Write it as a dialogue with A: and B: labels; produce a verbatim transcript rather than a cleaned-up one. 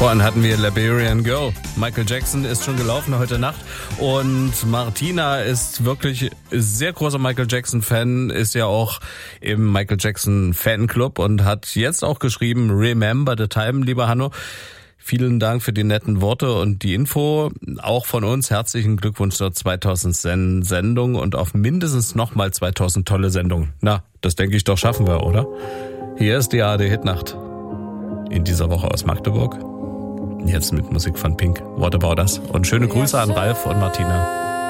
A: Vorhin hatten wir Liberian Girl. Michael Jackson ist schon gelaufen heute Nacht und Martina ist wirklich sehr großer Michael Jackson-Fan, ist ja auch im Michael Jackson-Fanclub und hat jetzt auch geschrieben, Remember the Time, lieber Hanno. Vielen Dank für die netten Worte und die Info. Auch von uns herzlichen Glückwunsch zur zweitausend Sendung und auf mindestens nochmal zweitausend tolle Sendungen. Na, das denke ich doch schaffen wir, oder? Hier ist die A R D-Hitnacht. In dieser Woche aus Magdeburg. Jetzt mit Musik von Pink. What About Us? Und schöne Grüße an Ralf und Martina.